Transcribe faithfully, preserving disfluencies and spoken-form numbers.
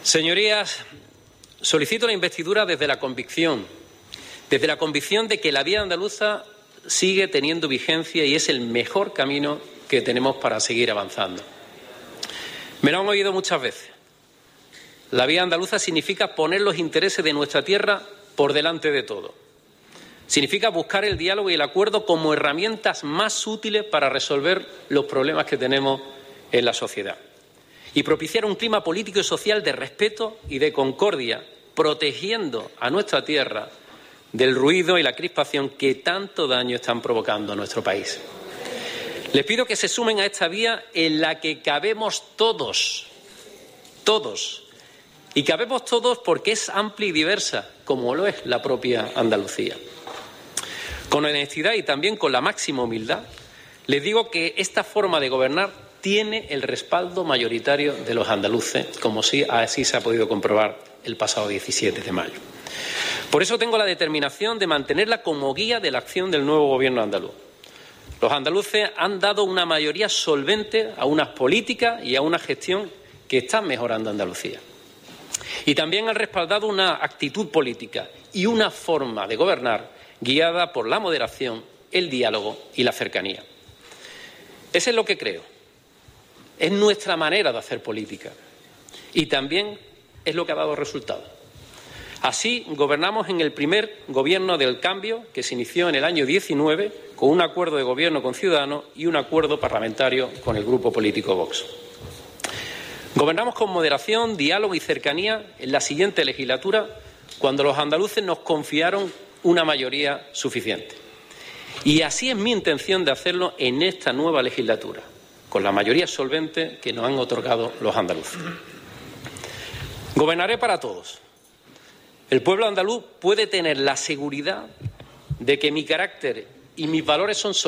Señorías, solicito la investidura desde la convicción, desde la convicción de que la vía andaluza sigue teniendo vigencia y es el mejor camino que tenemos para seguir avanzando. Me lo han oído muchas veces. La vía andaluza significa poner los intereses de nuestra tierra por delante de todo. Significa buscar el diálogo y el acuerdo como herramientas más útiles para resolver los problemas que tenemos en la sociedad y propiciar un clima político y social de respeto y de concordia, protegiendo a nuestra tierra del ruido y la crispación que tanto daño están provocando a nuestro país. Les pido que se sumen a esta vía en la que cabemos todos, todos, y cabemos todos porque es amplia y diversa, como lo es la propia Andalucía. Con honestidad y también con la máxima humildad, les digo que esta forma de gobernar tiene el respaldo mayoritario de los andaluces, como sí, así se ha podido comprobar el pasado diecisiete de mayo. Por eso tengo la determinación de mantenerla como guía de la acción del nuevo Gobierno andaluz. Los andaluces han dado una mayoría solvente a unas políticas y a una gestión que están mejorando Andalucía. Y también han respaldado una actitud política y una forma de gobernar guiada por la moderación, el diálogo y la cercanía. Eso es lo que creo. Es nuestra manera de hacer política y también es lo que ha dado resultado. Así gobernamos en el primer gobierno del cambio que se inició en el año diecinueve con un acuerdo de gobierno con Ciudadanos y un acuerdo parlamentario con el grupo político Vox. Gobernamos con moderación, diálogo y cercanía en la siguiente legislatura cuando los andaluces nos confiaron una mayoría suficiente. Y así es mi intención de hacerlo en esta nueva legislatura, con la mayoría solvente que nos han otorgado los andaluces. Gobernaré para todos. El pueblo andaluz puede tener la seguridad de que mi carácter y mis valores son sólidos.